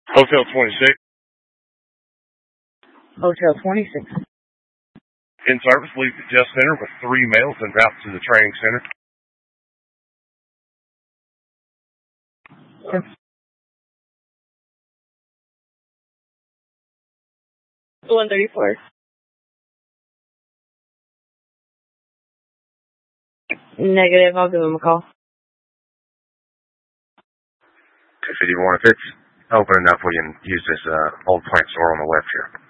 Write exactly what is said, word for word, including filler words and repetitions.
Hotel twenty-six. Hotel twenty-six. In service, leave the test center with three males en route to the training center. Yes. one thirty-four. Negative, I'll give him a call. two fifty-one, if it's open enough, we can use this uh, old plant store on the left here.